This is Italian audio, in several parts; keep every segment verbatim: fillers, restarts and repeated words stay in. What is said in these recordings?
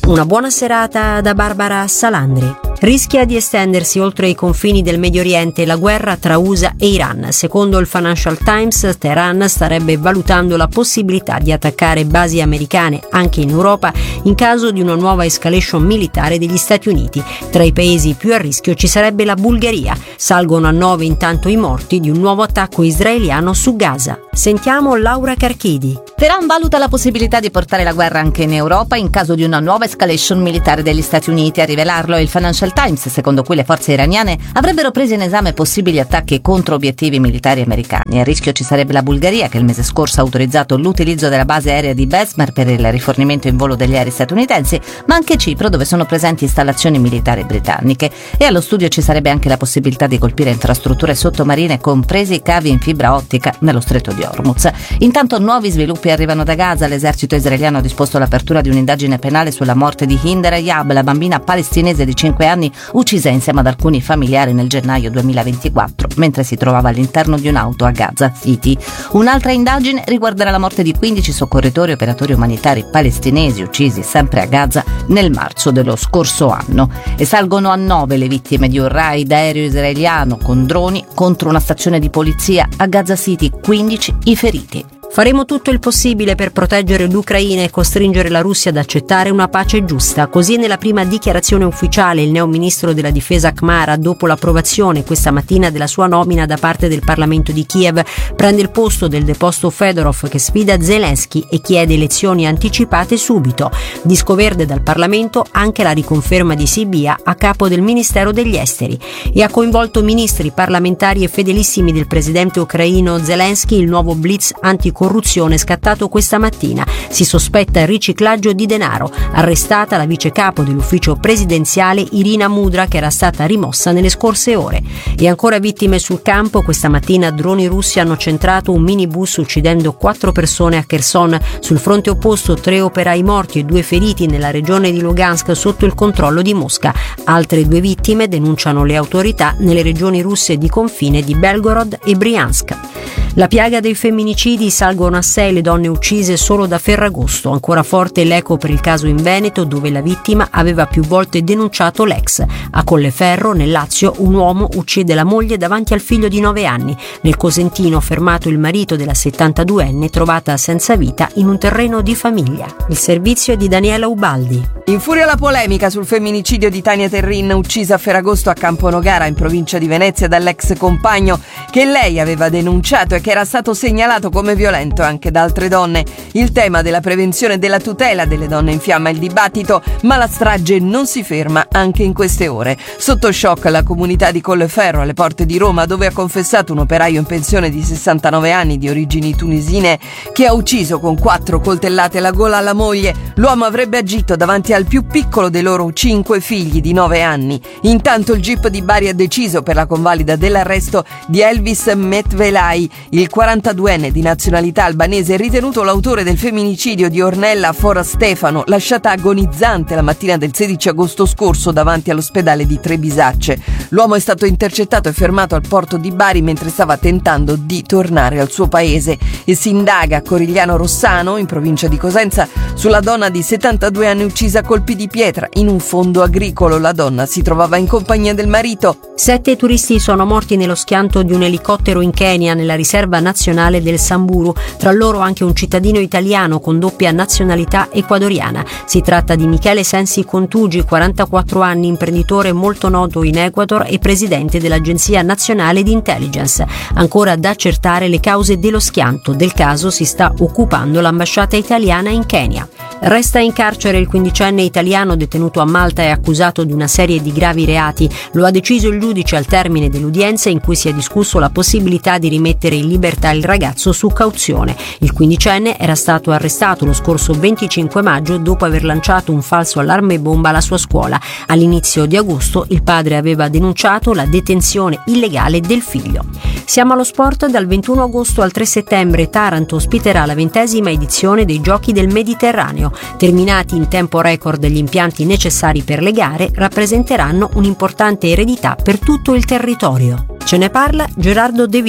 Una buona serata da Barbara Salandri. Rischia di estendersi oltre i confini del Medio Oriente la guerra tra U S A e Iran. Secondo il Financial Times, Teheran starebbe valutando la possibilità di attaccare basi americane anche in Europa in caso di una nuova escalation militare degli Stati Uniti. Tra i paesi più a rischio ci sarebbe la Bulgaria. Salgono a nove intanto i morti di un nuovo attacco israeliano su Gaza. Sentiamo Laura Carchidi. Teheran valuta la possibilità di portare la guerra anche in Europa in caso di una nuova escalation militare degli Stati Uniti. A rivelarlo è il Financial Times, secondo cui le forze iraniane avrebbero preso in esame possibili attacchi contro obiettivi militari americani. A rischio ci sarebbe la Bulgaria, che il mese scorso ha autorizzato l'utilizzo della base aerea di Besmer per il rifornimento in volo degli aerei statunitensi, ma anche Cipro, dove sono presenti installazioni militari britanniche. E allo studio ci sarebbe anche la possibilità di colpire infrastrutture sottomarine, compresi cavi in fibra ottica nello stretto di Hormuz. Intanto nuovi sviluppi arrivano da Gaza. L'esercito israeliano ha disposto l'apertura di un'indagine penale sulla morte di Hind Rayab, la bambina palestinese di cinque anni uccisa insieme ad alcuni familiari nel gennaio duemilaventiquattro mentre si trovava all'interno di un'auto a Gaza City. Un'altra indagine riguarderà la morte di quindici soccorritori e operatori umanitari palestinesi uccisi sempre a Gaza nel marzo dello scorso anno. E salgono a nove le vittime di un raid aereo israeliano con droni contro una stazione di polizia a Gaza City, quindici i feriti. Faremo tutto il possibile per proteggere l'Ucraina e costringere la Russia ad accettare una pace giusta. Così nella prima dichiarazione ufficiale il neo ministro della difesa Khmara, dopo l'approvazione questa mattina della sua nomina da parte del Parlamento di Kiev, prende il posto del deposto Fedorov, che sfida Zelensky e chiede elezioni anticipate subito. Disco verde dal Parlamento anche la riconferma di Sibia a capo del Ministero degli Esteri. E ha coinvolto ministri, parlamentari e fedelissimi del presidente ucraino Zelensky il nuovo blitz anticorruzione corruzione scattato questa mattina. Si sospetta il riciclaggio di denaro. Arrestata la vice capo dell'ufficio presidenziale Irina Mudra, che era stata rimossa nelle scorse ore. E ancora vittime sul campo. Questa mattina droni russi hanno centrato un minibus uccidendo quattro persone a Kherson. Sul fronte opposto tre operai morti e due feriti nella regione di Lugansk sotto il controllo di Mosca. Altre due vittime, denunciano le autorità, nelle regioni russe di confine di Belgorod e Briansk. La piaga dei femminicidi, salgono a sei le donne uccise solo da Ferragosto. Ancora forte l'eco per il caso in Veneto, dove la vittima aveva più volte denunciato l'ex. A Colleferro, nel Lazio, un uomo uccide la moglie davanti al figlio di nove anni. Nel Cosentino, fermato il marito della settantaduenne, trovata senza vita in un terreno di famiglia. Il servizio è di Daniela Ubaldi. Infuria la polemica sul femminicidio di Tania Terrin, uccisa a Ferragosto a Camponogara, in provincia di Venezia, dall'ex compagno che lei aveva denunciato e che era stato segnalato come violento anche da altre donne. Il tema della prevenzione e della tutela delle donne infiamma il dibattito, ma la strage non si ferma anche in queste ore. Sotto shock la comunità di Colleferro, alle porte di Roma, dove ha confessato un operaio in pensione di sessantanove anni di origini tunisine che ha ucciso con quattro coltellate alla gola la moglie. L'uomo avrebbe agito davanti al più piccolo dei loro cinque figli di nove anni. Intanto il G I P di Bari ha deciso per la convalida dell'arresto di Elvis Metvelai, il quarantaduenne di nazionalità albanese ritenuto l'autore del femminicidio di Ornella Fora Stefano, lasciata agonizzante la mattina del sedici agosto scorso davanti all'ospedale di Trebisacce. L'uomo è stato intercettato e fermato al porto di Bari mentre stava tentando di tornare al suo paese. E si indaga a Corigliano Rossano, in provincia di Cosenza, sulla donna di settantadue anni uccisa a colpi di pietra in un fondo agricolo. La donna si trovava in compagnia del marito. Sette turisti sono morti nello schianto di un elicottero in Kenya, nella riserva nazionale del Samburu, tra loro anche un cittadino italiano con doppia nazionalità ecuadoriana. Si tratta di Michele Sensi Contugi, quarantaquattro anni, imprenditore molto noto in Ecuador e presidente dell'Agenzia Nazionale di Intelligence. Ancora da accertare le cause dello schianto. Del caso si sta occupando l'ambasciata italiana in Kenya. Resta in carcere il quindicenne italiano detenuto a Malta e accusato di una serie di gravi reati. Lo ha deciso il giudice al termine dell'udienza, in cui si è discusso la possibilità di rimettere in libertà il ragazzo su cauzione. Il quindicenne era stato arrestato lo scorso venticinque maggio dopo aver lanciato un falso allarme bomba alla sua scuola. All'inizio di agosto il padre aveva denunciato la detenzione illegale del figlio. Siamo allo sport. Dal ventuno agosto al tre settembre Taranto ospiterà la ventesima edizione dei Giochi del Mediterraneo. Terminati in tempo record gli impianti necessari per le gare, rappresenteranno un'importante eredità per tutto il territorio. Ce ne parla Gerardo De Vivo.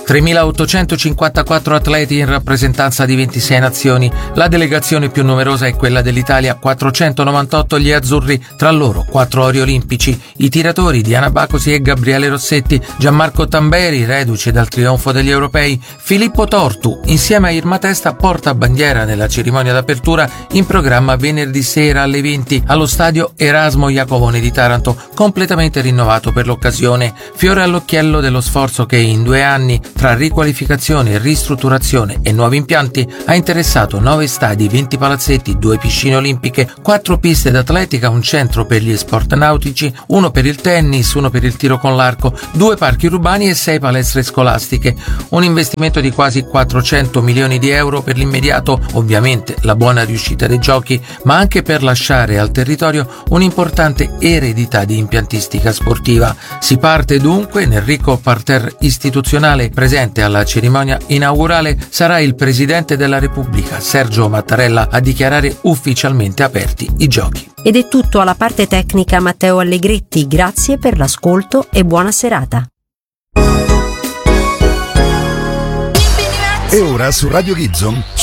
tremilaottocentocinquantaquattro atleti in rappresentanza di ventisei nazioni. La delegazione più numerosa è quella dell'Italia, quattrocentonovantotto gli azzurri, tra loro quattro ori olimpici. I tiratori Diana Bacosi e Gabriele Rossetti, Gianmarco Tamberi, reduce dal trionfo degli europei, Filippo Tortu, insieme a Irma Testa, porta bandiera nella cerimonia d'apertura in programma venerdì sera alle venti allo stadio Erasmo Iacovone di Taranto, completamente rinnovato per l'occasione. Fiore all'occhiello dello sforzo che in due anni, tra riqualificazione, ristrutturazione e nuovi impianti, ha interessato nove stadi, venti palazzetti, due piscine olimpiche, quattro piste d'atletica, un centro per gli sport nautici, uno per il tennis, uno per il tiro con l'arco, due parchi urbani e sei palestre scolastiche. Un investimento di quasi quattrocento milioni di euro per l'immediato, ovviamente la buona riuscita dei giochi, ma anche per lasciare al territorio un'importante eredità di impiantistica sportiva. Si parte dunque nel ricco parterre istituzionale. Presente alla cerimonia inaugurale sarà il Presidente della Repubblica, Sergio Mattarella, a dichiarare ufficialmente aperti i giochi. Ed è tutto alla parte tecnica Matteo Allegretti, grazie per l'ascolto e buona serata. E ora su Radio Gibson